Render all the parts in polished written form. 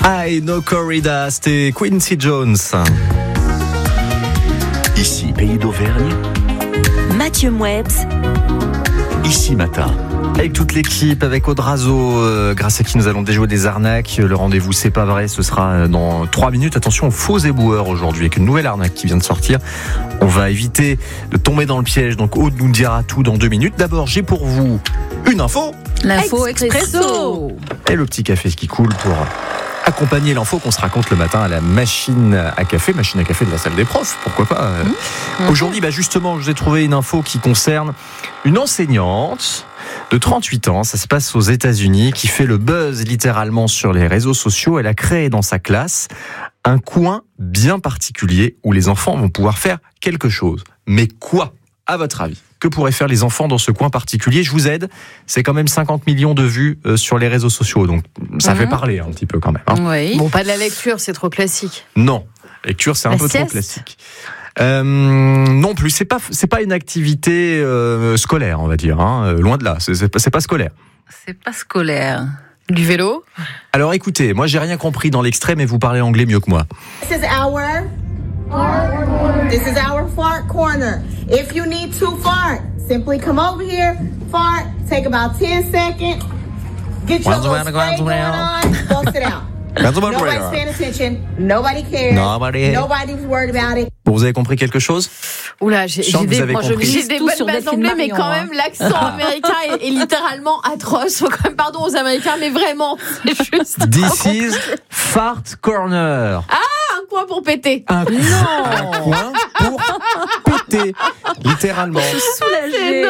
I Know Corrida, c'était Quincy Jones. Ici, Pays d'Auvergne. Mathieu Mouebs. Ici Matin. Avec toute l'équipe, avec Audrazo, grâce à qui nous allons déjouer des arnaques. Le rendez-vous C'est pas vrai, ce sera dans 3 minutes. Attention aux faux éboueurs aujourd'hui, avec une nouvelle arnaque qui vient de sortir. On va éviter de tomber dans le piège, donc Aude nous dira tout dans 2 minutes. D'abord, j'ai pour vous une info. L'info expresso. Et le petit café qui coule pour accompagner l'info qu'on se raconte le matin à la machine à café de la salle des profs, pourquoi pas. Aujourd'hui, justement, je vous ai trouvé une info qui concerne une enseignante de 38 ans, ça se passe aux États-Unis, qui fait le buzz littéralement sur les réseaux sociaux. Elle a créé dans sa classe un coin bien particulier où les enfants vont pouvoir faire quelque chose. Mais quoi, à votre avis ? Que pourraient faire les enfants dans ce coin particulier ? Je vous aide, c'est quand même 50 millions de vues sur les réseaux sociaux, donc ça fait parler un petit peu quand même. Oui. Bon, pas de la lecture, c'est trop classique. Non, lecture c'est un peu trop classique. Non plus, c'est pas une activité scolaire, on va dire. Loin de là, c'est pas scolaire. C'est pas scolaire. Du vélo ? Alors écoutez, moi j'ai rien compris dans l'extrait, mais vous parlez anglais mieux que moi. This is our fart corner. If you need to fart, simply come over here, fart, take about 10 seconds, get your little spray going on, go sit down. Nobody's paying attention. Nobody cares. Nobody's worried about it. Bon, vous avez compris quelque chose ? Oula, j'ai des bonnes bases d'anglais, mais quand même, l'accent américain est littéralement atroce. Faut quand même pardon aux Américains, mais vraiment, c'est juste. This is Fart Corner. Un coin pour péter. Un coin pour péter, littéralement. Je suis soulagée.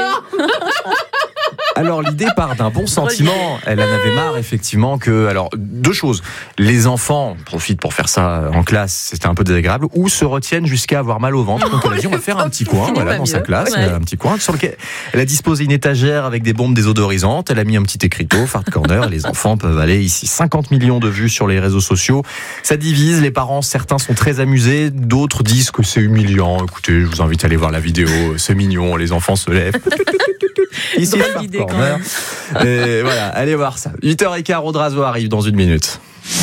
Alors l'idée part d'un bon sentiment. Elle en avait marre effectivement que, alors 2 choses, les enfants profitent pour faire ça en classe, c'était un peu désagréable, ou se retiennent jusqu'à avoir mal au ventre. Donc elle a dit on va faire un petit coin, dans sa classe, un petit coin sur lequel elle a disposé une étagère avec des bombes désodorisantes. Elle a mis un petit écriteau, Fart Corner, et les enfants peuvent aller ici. 50 millions de vues sur les réseaux sociaux. Ça divise, les parents, certains sont très amusés, d'autres disent que c'est humiliant. Écoutez, je vous invite à aller voir la vidéo, c'est mignon, les enfants se lèvent. Ici, Fart Corner. Et voilà, allez voir ça. 8h15, Audrazo arrive dans 1 minute.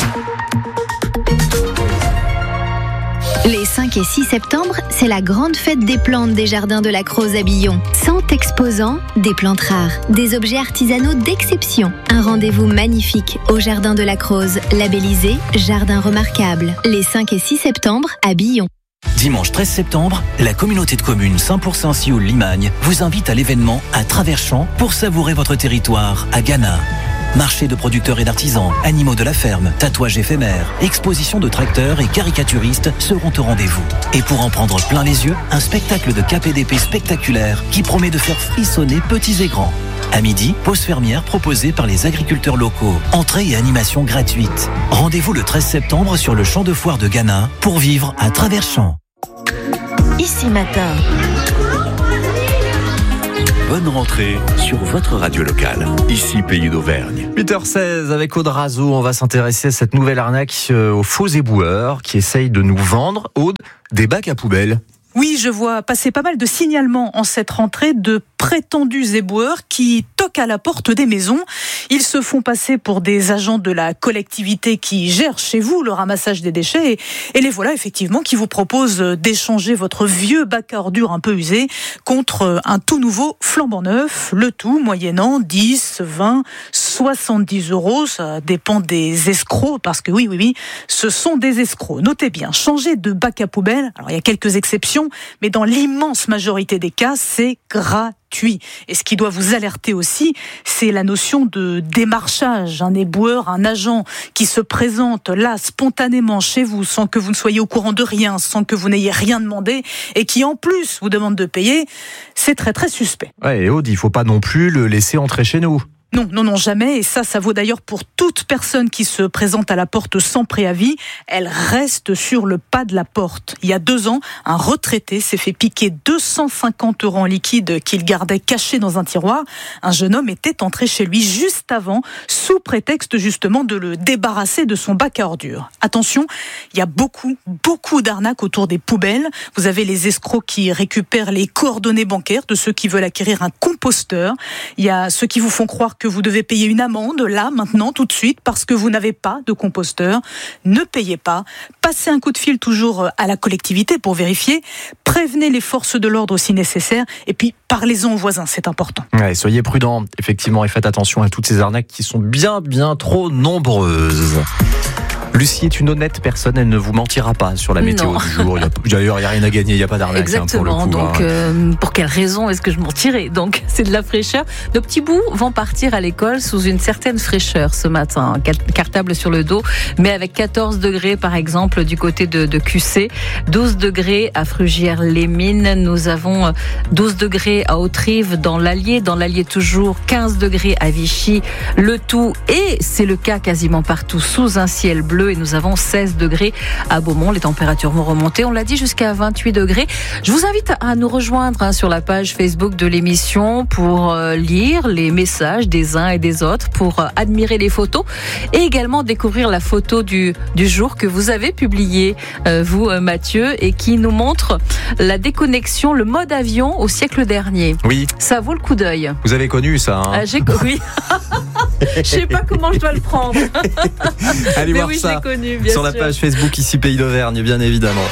Les 5 et 6 septembre, c'est la grande fête des plantes des jardins de la Croze à Billon. 100 exposants, des plantes rares, des objets artisanaux d'exception. Un rendez-vous magnifique au jardin de la Croze, labellisé Jardin remarquable. Les 5 et 6 septembre à Billon. Dimanche 13 septembre, la communauté de communes 100% Sioule-Limagne vous invite à l'événement à travers champs pour savourer votre territoire à Ghana. Marché de producteurs et d'artisans, animaux de la ferme, tatouages éphémères, expositions de tracteurs et caricaturistes seront au rendez-vous. Et pour en prendre plein les yeux, un spectacle de KPDP spectaculaire qui promet de faire frissonner petits et grands. À midi, pause fermière proposée par les agriculteurs locaux. Entrée et animation gratuite. Rendez-vous le 13 septembre sur le champ de foire de Ghana pour vivre à travers champs. Ici Matin. Bonne rentrée sur votre radio locale. Ici, Pays d'Auvergne. 8h16 avec Audrazo, on va s'intéresser à cette nouvelle arnaque aux faux éboueurs qui essayent de nous vendre, Aude, des bacs à poubelle. Oui, je vois passer pas mal de signalements en cette rentrée de prétendus éboueurs qui toquent à la porte des maisons. Ils se font passer pour des agents de la collectivité qui gèrent chez vous le ramassage des déchets et les voilà effectivement qui vous proposent d'échanger votre vieux bac à ordures un peu usé contre un tout nouveau flambant neuf, le tout moyennant 10, 20, 70 €. Ça dépend des escrocs parce que oui, ce sont des escrocs. Notez bien, changer de bac à poubelle, alors il y a quelques exceptions, mais dans l'immense majorité des cas, c'est gratuit. Et ce qui doit vous alerter aussi, c'est la notion de démarchage. Un éboueur, un agent qui se présente là spontanément chez vous sans que vous ne soyez au courant de rien, sans que vous n'ayez rien demandé et qui en plus vous demande de payer, c'est très très suspect. Ouais, et Aude, il ne faut pas non plus le laisser entrer chez nous. Non, jamais. Et ça vaut d'ailleurs pour toute personne qui se présente à la porte sans préavis. Elle reste sur le pas de la porte. Il y a 2 ans, un retraité s'est fait piquer 250 € en liquide qu'il gardait caché dans un tiroir. Un jeune homme était entré chez lui juste avant, sous prétexte justement de le débarrasser de son bac à ordures. Attention, il y a beaucoup d'arnaques autour des poubelles. Vous avez les escrocs qui récupèrent les coordonnées bancaires de ceux qui veulent acquérir un composteur. Il y a ceux qui vous font croire que vous devez payer une amende, là, maintenant, tout de suite, parce que vous n'avez pas de composteur. Ne payez pas. Passez un coup de fil toujours à la collectivité pour vérifier. Prévenez les forces de l'ordre si nécessaire. Et puis, parlez-en aux voisins, c'est important. Ouais, soyez prudents, effectivement, et faites attention à toutes ces arnaques qui sont bien trop nombreuses. Lucie est une honnête personne, elle ne vous mentira pas sur la météo du jour. D'ailleurs, il n'y a rien à gagner, il n'y a pas d'arnaque. Exactement, pour le coup, donc pour quelle raison est-ce que je mentirais ? Donc c'est de la fraîcheur. Nos petits bouts vont partir à l'école sous une certaine fraîcheur ce matin, cartable sur le dos, mais avec 14 degrés par exemple du côté de QC, 12 degrés à Frugières-les-Mines, nous avons 12 degrés à Haute-Rive dans l'Allier toujours 15 degrés à Vichy, le tout, et c'est le cas quasiment partout, sous un ciel bleu. Et nous avons 16 degrés à Beaumont. Les températures vont remonter, on l'a dit, jusqu'à 28 degrés. Je vous invite à nous rejoindre sur la page Facebook de l'émission pour lire les messages des uns et des autres, pour admirer les photos et également découvrir la photo du jour que vous avez publiée, vous Mathieu, et qui nous montre la déconnexion, le mode avion au siècle dernier. Oui. Ça vaut le coup d'œil. Vous avez connu ça, hein ? Oui. Je sais pas comment je dois le prendre. Allez voir ça connu, sur la page Facebook ici Pays d'Auvergne, bien évidemment.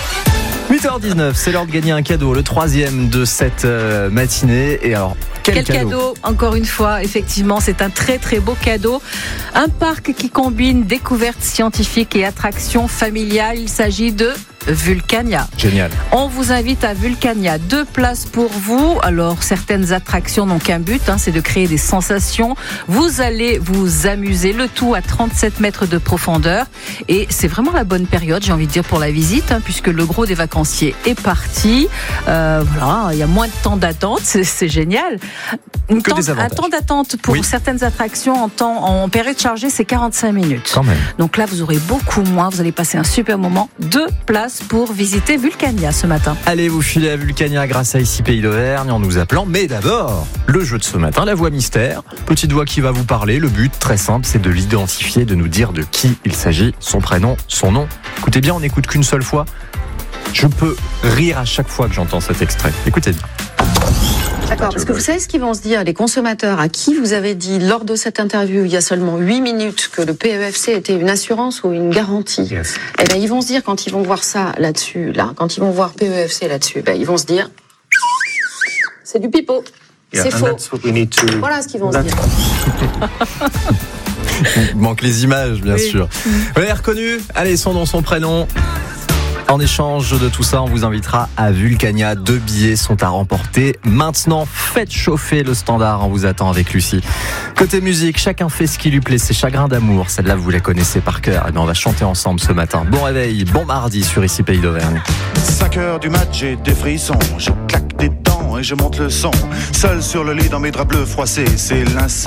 8h19, c'est l'heure de gagner un cadeau, le 3e de cette matinée. Et alors, quel cadeau ? Encore une fois, effectivement, c'est un très très beau cadeau. Un parc qui combine découvertes scientifiques et attractions familiales. Il s'agit de Vulcania. Génial. On vous invite à Vulcania. 2 places pour vous. Alors, certaines attractions n'ont qu'un but, c'est de créer des sensations. Vous allez vous amuser. Le tout à 37 mètres de profondeur. Et c'est vraiment la bonne période, j'ai envie de dire, pour la visite, puisque le gros des vacanciers est parti. Voilà, il y a moins de temps d'attente. C'est génial. Un temps d'attente pour certaines attractions en période chargée, c'est 45 minutes. Quand même. Donc là, vous aurez beaucoup moins. Vous allez passer un super moment. 2 places pour visiter Vulcania ce matin. Allez vous filer à Vulcania grâce à ici Pays d'Auvergne en nous appelant. Mais d'abord, le jeu de ce matin, la voix mystère. Petite voix qui va vous parler. Le but, très simple, c'est de l'identifier, de nous dire de qui il s'agit, son prénom, son nom. Écoutez bien, on n'écoute qu'une seule fois. Je peux rire à chaque fois que j'entends cet extrait. Écoutez bien. D'accord, parce que vous savez ce qu'ils vont se dire, les consommateurs à qui vous avez dit lors de cette interview, il y a seulement 8 minutes, que le PEFC était une assurance ou une garantie. Yes. Eh bien, ils vont se dire, quand ils vont voir ça là-dessus, quand ils vont voir PEFC là-dessus, ils vont se dire, c'est du pipeau, c'est faux. Voilà ce qu'ils vont se dire. Il manque les images, bien sûr. Vous l'avez reconnu ? Allez, son nom, son prénom. En échange de tout ça, on vous invitera à Vulcania. 2 billets sont à remporter. Maintenant, faites chauffer le standard. On vous attend avec Lucie. Côté musique, chacun fait ce qui lui plaît. C'est Chagrin d'amour. Celle-là, vous la connaissez par cœur. Et bien, on va chanter ensemble ce matin. Bon réveil, bon mardi sur ici Pays d'Auvergne. 5h du mat, j'ai des frissons. Je claque des dents et je monte le son. Seul sur le lit dans mes draps bleus froissés, c'est l'insomnie.